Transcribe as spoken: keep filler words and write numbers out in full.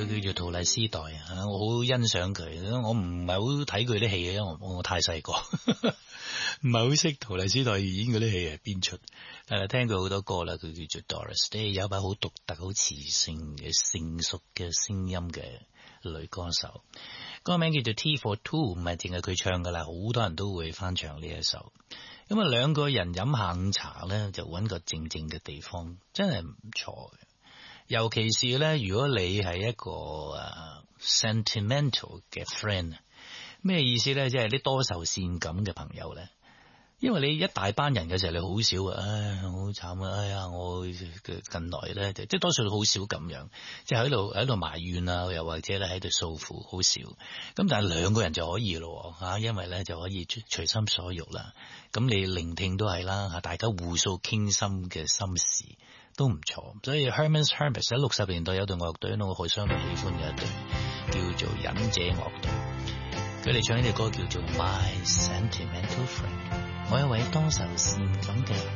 佢叫做陶麗絲代啊，我好欣賞佢。我唔係好睇佢啲戲嘅，因為我我太細個，唔係好識陶麗絲代演嗰啲戲係邊出。誒，聽過好多歌啦，佢叫做 Doris Day，有一把好獨特、好磁性嘅成熟嘅聲音嘅女歌手。歌名叫做 Tea for Two， 唔係淨係佢唱噶啦，好多人都會翻唱呢一首。咁啊，兩個人飲下午茶咧，就揾個靜靜嘅地方，真係唔錯嘅。尤其是咧，如果你係一個誒、uh, sentimental 嘅 friend， 咩意思咧？即係啲多愁善感嘅朋友咧。因為你一大班人嘅時候，你好少啊，唉，好慘啊，哎呀，我近來咧，即係多數好少咁樣，即係喺度喺度埋怨啊，又或者咧喺度訴苦，好少。咁但係兩個人就可以咯，吓，因為咧就可以隨心所欲啦。咁你聆聽都係啦，吓，大家互訴傾心嘅心事都唔錯。所以 Herman's Hermits 喺六十年代有隊樂隊，我好相當喜歡嘅一隊，叫做忍者樂隊。佢哋唱呢隻歌叫做 My Sentimental Friend。我一位多愁善感嘅